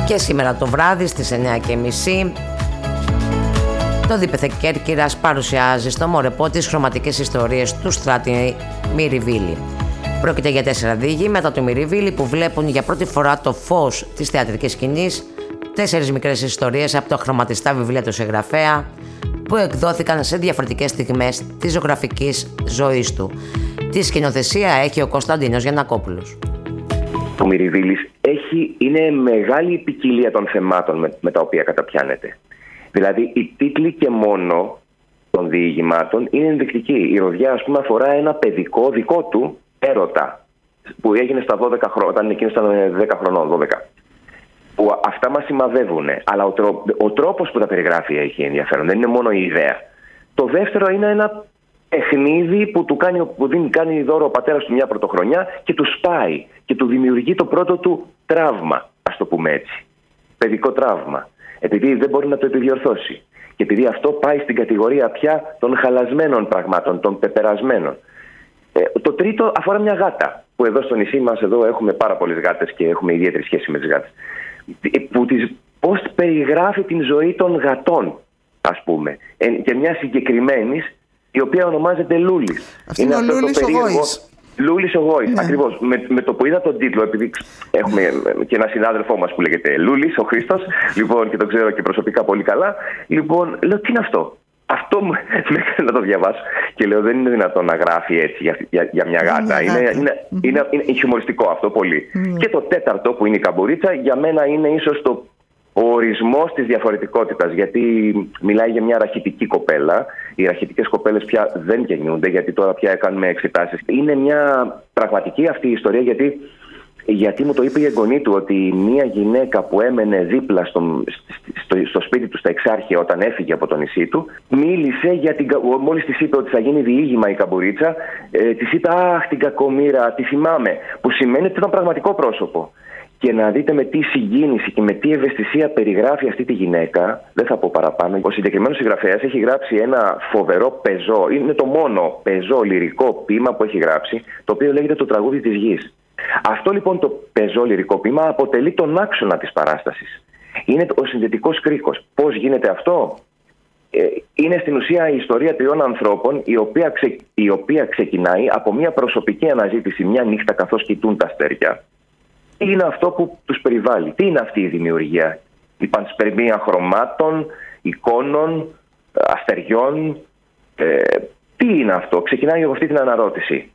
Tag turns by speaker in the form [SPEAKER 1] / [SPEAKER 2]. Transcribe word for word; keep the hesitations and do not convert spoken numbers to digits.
[SPEAKER 1] Και σήμερα το βράδυ στις εννιά και μισή το Δίπεθε Κέρκυρας παρουσιάζει στο Μορεπό τις χρωματικές ιστορίες του Στράτη Μυριβίλη. Πρόκειται για τέσσερα δίγη μετά το Μυριβίλη που βλέπουν για πρώτη φορά το φως της θεατρικής σκηνής, τέσσερις μικρές ιστορίες από τα χρωματιστά βιβλία του συγγραφέα που εκδόθηκαν σε διαφορετικές στιγμές της ζωγραφικής ζωής του. Τη σκηνοθεσία έχει ο Κωνσταντίνος Γιαννακόπουλος.
[SPEAKER 2] Ο Μυριβίλης έχει, είναι μεγάλη ποικιλία των θεμάτων με, με τα οποία καταπιάνεται. Δηλαδή, οι τίτλοι και μόνο των διηγημάτων είναι ενδεικτικοί. Η Ροδιά, ας πούμε, αφορά ένα παιδικό δικό του έρωτα που έγινε στα δώδεκα χρόνια, όταν εκείνος ήταν δέκα χρονών, δώδεκα. Που αυτά μας σημαδεύουν. Αλλά ο, τρό, ο τρόπος που τα περιγράφει έχει ενδιαφέρον. Δεν είναι μόνο η ιδέα. Το δεύτερο είναι ένα παιχνίδι που του κάνει, που δίνει, κάνει δώρο ο πατέρας του μια πρωτοχρονιά και του σπάει και του δημιουργεί το πρώτο του τραύμα, ας το πούμε έτσι. Παιδικό τραύμα. Επειδή δεν μπορεί να το επιδιορθώσει. Και επειδή αυτό πάει στην κατηγορία πια των χαλασμένων πραγμάτων, των πεπερασμένων. Ε, το τρίτο αφορά μια γάτα. Που εδώ στο νησί μας εδώ έχουμε πάρα πολλές γάτες και έχουμε ιδιαίτερη σχέση με τις γάτες. Που τις, πώς περιγράφει την ζωή των γατών, ας πούμε. Ε, και μια συγκεκριμένη, η οποία ονομάζεται Λούλης.
[SPEAKER 3] Αυτή είναι, είναι ο Λούλης ο Γόης.
[SPEAKER 2] Λούλης ο Γόης, ναι. Ακριβώς. Με, με το που είδα τον τίτλο, επειδή έχουμε και ένα συνάδελφό μας που λέγεται Λούλης, ο Χρήστος, λοιπόν, και το ξέρω και προσωπικά πολύ καλά, λοιπόν, λέω τι είναι αυτό. Αυτό με έκανε να το διαβάσω και λέω δεν είναι δυνατόν να γράφει έτσι για, για, για μια γάτα. Είναι, είναι, είναι, mm-hmm. είναι, είναι χιουμοριστικό αυτό πολύ. Mm-hmm. Και το τέταρτο που είναι η καμπουρίτσα για μένα είναι ίσως το ο ορισμός της διαφορετικότητας, γιατί μιλάει για μια ραχιτική κοπέλα. Οι ραχιτικές κοπέλες πια δεν γεννιούνται, γιατί τώρα πια κάνουμε εξετάσεις. Είναι μια πραγματική αυτή η ιστορία, γιατί, γιατί μου το είπε η εγγονή του, ότι μια γυναίκα που έμενε δίπλα στο, στο, στο σπίτι του στα Εξάρχεια όταν έφυγε από το νησί του, μίλησε για την. Μόλις της είπε ότι θα γίνει διήγημα η καμπουρίτσα, ε, της είπε αχ την κακομοίρα, τη θυμάμαι, που σημαίνει ότι ήταν πραγματικό πρόσωπο. Και να δείτε με τι συγκίνηση και με τι ευαισθησία περιγράφει αυτή τη γυναίκα, δεν θα πω παραπάνω. Ο συγκεκριμένος συγγραφέας έχει γράψει ένα φοβερό πεζό, είναι το μόνο πεζό λυρικό ποίημα που έχει γράψει, το οποίο λέγεται Το τραγούδι της γης. Αυτό λοιπόν το πεζό λυρικό ποίημα αποτελεί τον άξονα της παράστασης. Είναι ο συνδετικός κρίκος. Πώς γίνεται αυτό? Ε, είναι στην ουσία η ιστορία τριών ανθρώπων, η οποία, ξε, η οποία ξεκινάει από μια προσωπική αναζήτηση μια νύχτα καθώς κοιτούν τα αστέρια. Τι είναι αυτό που τους περιβάλλει, τι είναι αυτή η δημιουργία, η πανσπερμία χρωμάτων, εικόνων, αστεριών, ε, τι είναι αυτό? Ξεκινάει από αυτή την αναρώτηση.